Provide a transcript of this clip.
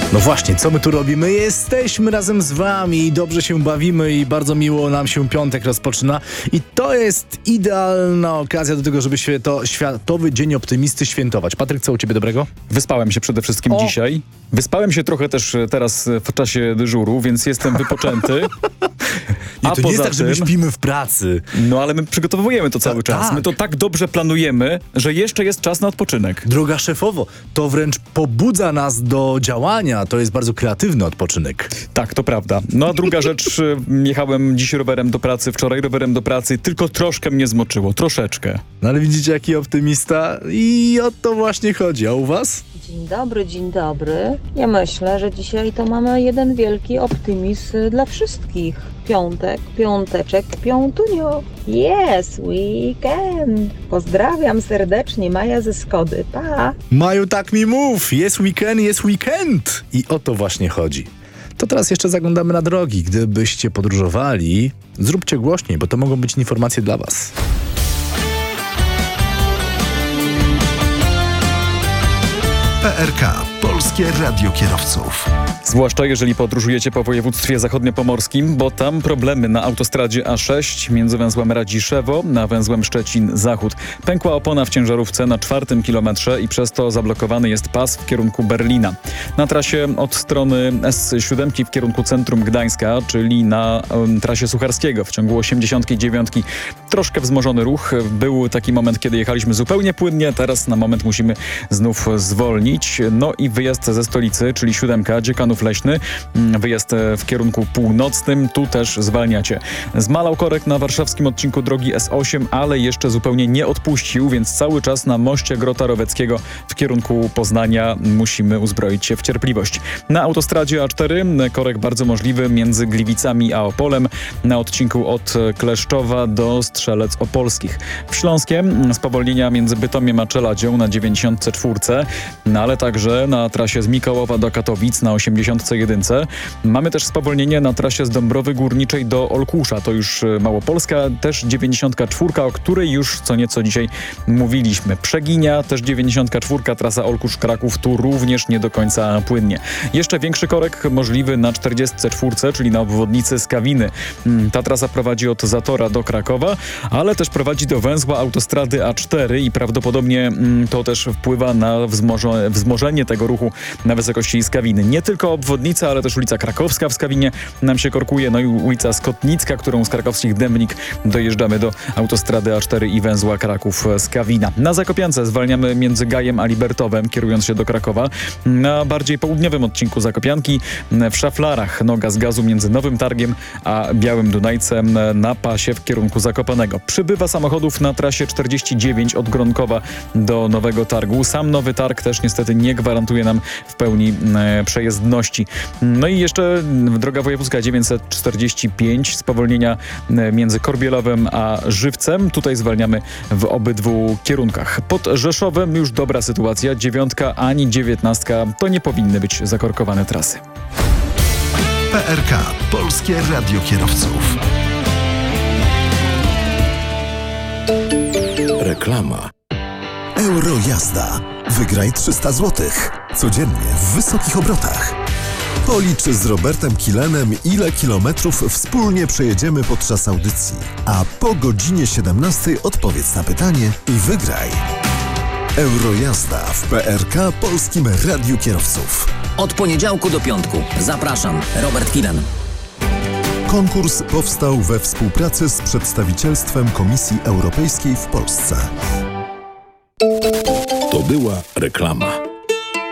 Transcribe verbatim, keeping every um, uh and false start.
No właśnie, co my tu robimy? Jesteśmy razem z wami i dobrze się bawimy i bardzo miło nam się piątek rozpoczyna i to jest idealna okazja do tego, żeby się to Światowy Dzień Optymisty świętować. Patryk, co u ciebie dobrego? Wyspałem się przede wszystkim o. dzisiaj. Wyspałem się trochę też teraz w czasie dyżuru, więc jestem wypoczęty. Nie, to nie jest tak, że my śpimy w pracy. No ale my przygotowujemy to cały Ta, czas. tak. My to tak dobrze planujemy, że jeszcze jest czas na odpoczynek. Droga szefowo, to wręcz pobudza nas do działania. To jest bardzo kreatywny odpoczynek. Tak, to prawda. No a druga rzecz, jechałem dziś rowerem do pracy, wczoraj rowerem do pracy, tylko troszkę mnie zmoczyło, troszeczkę. No ale widzicie, jaki optymista i o to właśnie chodzi. A u was? Dzień dobry, dzień dobry. Ja myślę, że dzisiaj to mamy jeden wielki optymizm dla wszystkich. Piątek, piąteczek, piątunio. Yes, weekend. Pozdrawiam serdecznie, Maja ze Skody. Pa! Maju, tak mi mów. Jest weekend, jest weekend. I o to właśnie chodzi. To teraz jeszcze zaglądamy na drogi. Gdybyście podróżowali, zróbcie głośniej, bo to mogą być informacje dla was. P R K. Polskie Radio Kierowców. Zwłaszcza jeżeli podróżujecie po województwie zachodniopomorskim, bo tam problemy na autostradzie A sześć między węzłem Radziszewo a węzłem Szczecin-Zachód. Pękła opona w ciężarówce na czwartym kilometrze i przez to zablokowany jest pas w kierunku Berlina. Na trasie od strony S siedem w kierunku centrum Gdańska, czyli na um, trasie Sucharskiego w ciągu osiemdziesiątki dziewiątki troszkę wzmożony ruch. Był taki moment, kiedy jechaliśmy zupełnie płynnie, teraz na moment musimy znów zwolnić. No i wyjazd ze stolicy, czyli siódemka, Dziekanów Leśny, wyjazd w kierunku północnym, tu też zwalniacie. Zmalał korek na warszawskim odcinku drogi S osiem, ale jeszcze zupełnie nie odpuścił, więc cały czas na moście Grota Roweckiego w kierunku Poznania musimy uzbroić się w cierpliwość. Na autostradzie A cztery korek bardzo możliwy między Gliwicami a Opolem na odcinku od Kleszczowa do Strzelec Opolskich. W Śląskiem spowolnienia między Bytomiem a Czeladzią na dziewięćdziesiątce czwórce, no ale także na trasie z Mikołowa do Katowic na osiemdziesiątce jedynce. Mamy też spowolnienie na trasie z Dąbrowy Górniczej do Olkusza. To już Małopolska, też dziewięćdziesiątka czwórka, o której już co nieco dzisiaj mówiliśmy. Przeginia, też dziewięćdziesiątka czwórka, trasa Olkusz-Kraków, tu również nie do końca płynnie. Jeszcze większy korek możliwy na czterdziestce czwórce, czyli na obwodnicy Skawiny. Ta trasa prowadzi od Zatora do Krakowa, ale też prowadzi do węzła autostrady A cztery i prawdopodobnie to też wpływa na wzmożone, wzmożenie tego ruchu na wysokości Skawiny. Nie tylko obwodnica, ale też ulica Krakowska w Skawinie nam się korkuje, no i ulica Skotnicka, którą z krakowskich Dębnik dojeżdżamy do autostrady A cztery i węzła Kraków-Skawina. Na Zakopiance zwalniamy między Gajem a Libertowem, kierując się do Krakowa. Na bardziej południowym odcinku Zakopianki w Szaflarach noga z gazu między Nowym Targiem a Białym Dunajcem na pasie w kierunku Zakopanego. Przybywa samochodów na trasie czterdzieści dziewięć od Gronkowa do Nowego Targu. Sam Nowy Targ też niestety nie gwarantuje nam w pełni e, przejezdności. No i jeszcze droga wojewódzka dziewięćset czterdzieści pięć, spowolnienia e, między Korbielowem a Żywcem. Tutaj zwalniamy w obydwu kierunkach. Pod Rzeszowem już dobra sytuacja. Dziewiątka ani dziewiętnastka to nie powinny być zakorkowane trasy. P R K. Polskie Radio Kierowców. Reklama. Eurojazda. Wygraj trzysta złotych. Codziennie w wysokich obrotach. Policz z Robertem Kilenem, ile kilometrów wspólnie przejedziemy podczas audycji. A po godzinie siedemnastej odpowiedz na pytanie i wygraj. Eurojazda w P R K Polskim Radiu Kierowców. Od poniedziałku do piątku. Zapraszam, Robert Kilen. Konkurs powstał we współpracy z przedstawicielstwem Komisji Europejskiej w Polsce. To była reklama.